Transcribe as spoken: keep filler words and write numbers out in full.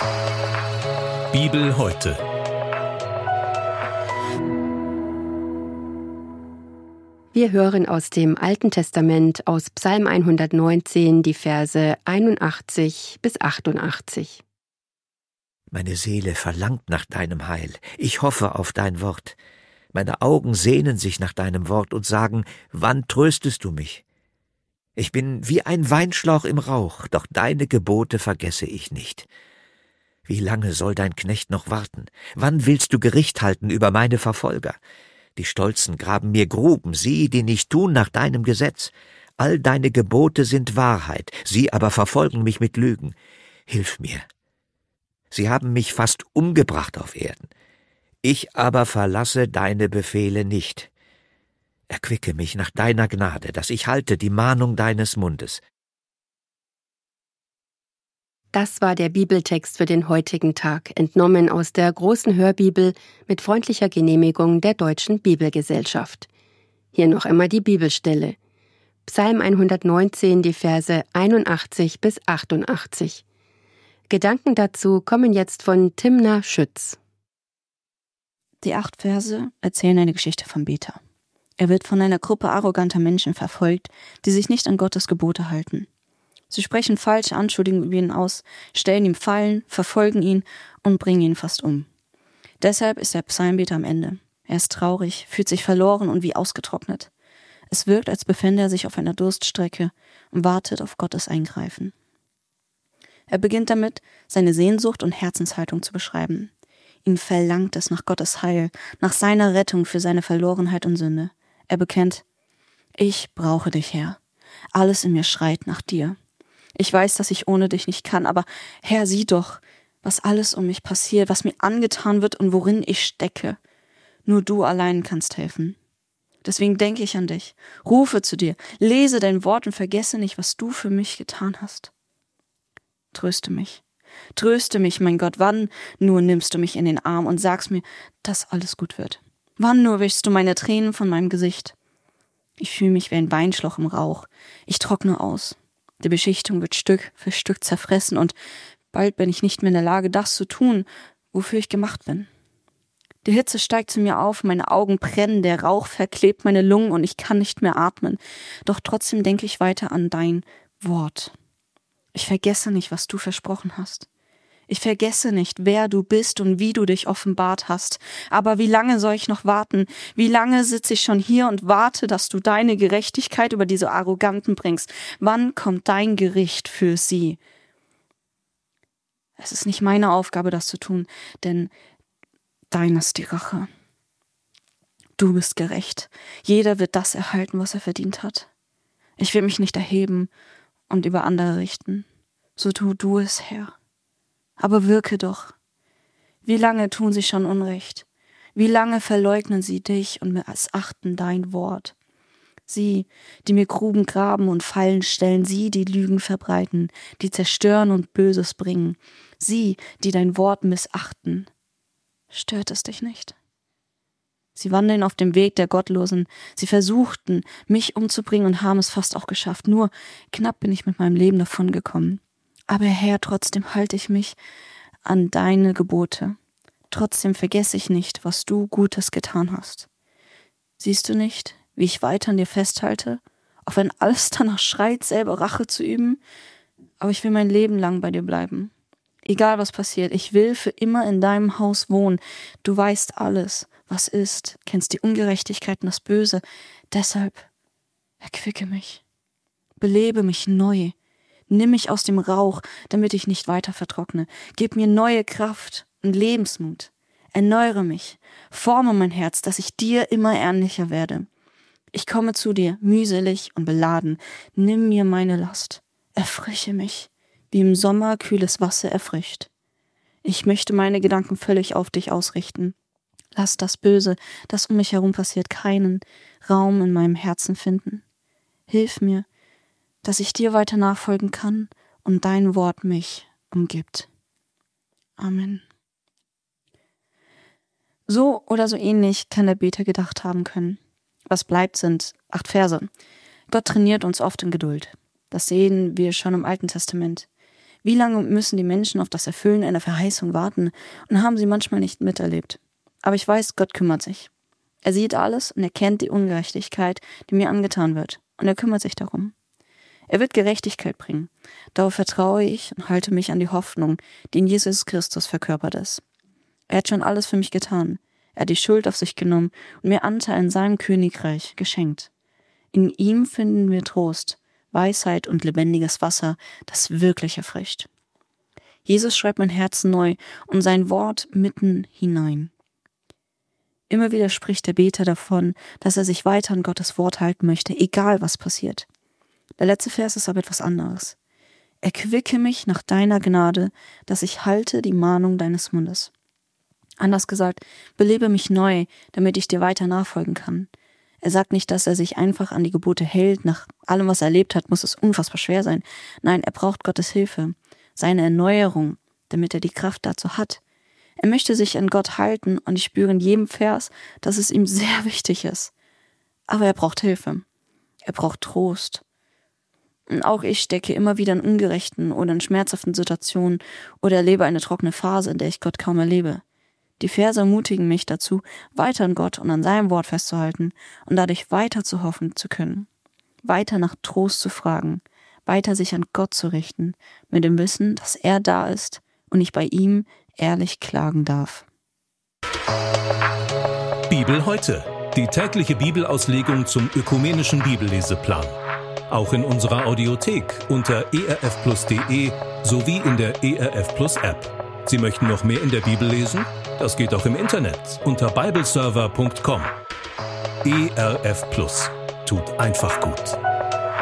Bibel heute. Wir hören aus dem Alten Testament, aus Psalm hundertneunzehn, die Verse einundachtzig bis achtundachtzig. Meine Seele verlangt nach deinem Heil. Ich hoffe auf dein Wort. Meine Augen sehnen sich nach deinem Wort und sagen, wann tröstest du mich? Ich bin wie ein Weinschlauch im Rauch, doch deine Gebote vergesse ich nicht. Wie lange soll dein Knecht noch warten? Wann willst du Gericht halten über meine Verfolger? Die Stolzen graben mir Gruben, sie, die nicht tun nach deinem Gesetz. All deine Gebote sind Wahrheit, sie aber verfolgen mich mit Lügen. Hilf mir. Sie haben mich fast umgebracht auf Erden. Ich aber verlasse deine Befehle nicht. Erquicke mich nach deiner Gnade, dass ich halte die Mahnung deines Mundes. Das war der Bibeltext für den heutigen Tag, entnommen aus der großen Hörbibel mit freundlicher Genehmigung der Deutschen Bibelgesellschaft. Hier noch einmal die Bibelstelle. Psalm hundertneunzehn, die Verse einundachtzig bis achtundachtzig. Gedanken dazu kommen jetzt von Timna Schütz. Die acht Verse erzählen eine Geschichte vom Beter. Er wird von einer Gruppe arroganter Menschen verfolgt, die sich nicht an Gottes Gebote halten. Sie sprechen falsche Anschuldigungen über ihn aus, stellen ihm Fallen, verfolgen ihn und bringen ihn fast um. Deshalb ist der Psalmbeter am Ende. Er ist traurig, fühlt sich verloren und wie ausgetrocknet. Es wirkt, als befände er sich auf einer Durststrecke und wartet auf Gottes Eingreifen. Er beginnt damit, seine Sehnsucht und Herzenshaltung zu beschreiben. Ihn verlangt es nach Gottes Heil, nach seiner Rettung für seine Verlorenheit und Sünde. Er bekennt, ich brauche dich, Herr. Alles in mir schreit nach dir. Ich weiß, dass ich ohne dich nicht kann, aber Herr, sieh doch, was alles um mich passiert, was mir angetan wird und worin ich stecke. Nur du allein kannst helfen. Deswegen denke ich an dich, rufe zu dir, lese dein Wort und vergesse nicht, was du für mich getan hast. Tröste mich, tröste mich, mein Gott, wann nur nimmst du mich in den Arm und sagst mir, dass alles gut wird? Wann nur wischst du meine Tränen von meinem Gesicht? Ich fühle mich wie ein Weinschlauch im Rauch, ich trockne aus. Die Beschichtung wird Stück für Stück zerfressen und bald bin ich nicht mehr in der Lage, das zu tun, wofür ich gemacht bin. Die Hitze steigt zu mir auf, meine Augen brennen, der Rauch verklebt meine Lungen und ich kann nicht mehr atmen. Doch trotzdem denke ich weiter an dein Wort. Ich vergesse nicht, was du versprochen hast. Ich vergesse nicht, wer du bist und wie du dich offenbart hast. Aber wie lange soll ich noch warten? Wie lange sitze ich schon hier und warte, dass du deine Gerechtigkeit über diese Arroganten bringst? Wann kommt dein Gericht für sie? Es ist nicht meine Aufgabe, das zu tun, denn dein ist die Rache. Du bist gerecht. Jeder wird das erhalten, was er verdient hat. Ich will mich nicht erheben und über andere richten. So tu du es, Herr. Aber wirke doch. Wie lange tun sie schon Unrecht? Wie lange verleugnen sie dich und missachten dein Wort? Sie, die mir Gruben graben und Fallen stellen, sie, die Lügen verbreiten, die zerstören und Böses bringen, sie, die dein Wort missachten. Stört es dich nicht? Sie wandeln auf dem Weg der Gottlosen. Sie versuchten, mich umzubringen und haben es fast auch geschafft. Nur knapp bin ich mit meinem Leben davongekommen. Aber Herr, trotzdem halte ich mich an deine Gebote. Trotzdem vergesse ich nicht, was du Gutes getan hast. Siehst du nicht, wie ich weiter an dir festhalte, auch wenn alles danach schreit, selber Rache zu üben? Aber ich will mein Leben lang bei dir bleiben. Egal was passiert, ich will für immer in deinem Haus wohnen. Du weißt alles, was ist, kennst die Ungerechtigkeit und das Böse. Deshalb erquicke mich, belebe mich neu. Nimm mich aus dem Rauch, damit ich nicht weiter vertrockne. Gib mir neue Kraft und Lebensmut. Erneuere mich, forme mein Herz, dass ich dir immer ähnlicher werde. Ich komme zu dir, mühselig und beladen. Nimm mir meine Last. Erfrische mich, wie im Sommer kühles Wasser erfrischt. Ich möchte meine Gedanken völlig auf dich ausrichten. Lass das Böse, das um mich herum passiert, keinen Raum in meinem Herzen finden. Hilf mir, dass ich dir weiter nachfolgen kann und dein Wort mich umgibt. Amen. So oder so ähnlich kann der Beter gedacht haben können. Was bleibt, sind acht Verse. Gott trainiert uns oft in Geduld. Das sehen wir schon im Alten Testament. Wie lange müssen die Menschen auf das Erfüllen einer Verheißung warten und haben sie manchmal nicht miterlebt? Aber ich weiß, Gott kümmert sich. Er sieht alles und er kennt die Ungerechtigkeit, die mir angetan wird. Und er kümmert sich darum. Er wird Gerechtigkeit bringen. Darauf vertraue ich und halte mich an die Hoffnung, die in Jesus Christus verkörpert ist. Er hat schon alles für mich getan. Er hat die Schuld auf sich genommen und mir Anteil in seinem Königreich geschenkt. In ihm finden wir Trost, Weisheit und lebendiges Wasser, das wirklich erfrischt. Jesus schreibt mein Herz neu und sein Wort mitten hinein. Immer wieder spricht der Beter davon, dass er sich weiter an Gottes Wort halten möchte, egal was passiert. Der letzte Vers ist aber etwas anderes. Erquicke mich nach deiner Gnade, dass ich halte die Mahnung deines Mundes. Anders gesagt, belebe mich neu, damit ich dir weiter nachfolgen kann. Er sagt nicht, dass er sich einfach an die Gebote hält. Nach allem, was er erlebt hat, muss es unfassbar schwer sein. Nein, er braucht Gottes Hilfe, seine Erneuerung, damit er die Kraft dazu hat. Er möchte sich an Gott halten und ich spüre in jedem Vers, dass es ihm sehr wichtig ist. Aber er braucht Hilfe. Er braucht Trost. Und auch ich stecke immer wieder in ungerechten oder in schmerzhaften Situationen oder erlebe eine trockene Phase, in der ich Gott kaum erlebe. Die Verse ermutigen mich dazu, weiter an Gott und an seinem Wort festzuhalten und dadurch weiter zu hoffen zu können, weiter nach Trost zu fragen, weiter sich an Gott zu richten, mit dem Wissen, dass er da ist und ich bei ihm ehrlich klagen darf. Bibel heute, die tägliche Bibelauslegung zum ökumenischen Bibelleseplan. Auch in unserer Audiothek unter e r f plus punkt d e sowie in der E R F Plus App. Sie möchten noch mehr in der Bibel lesen? Das geht auch im Internet unter bibleserver punkt com. E R F Plus tut einfach gut.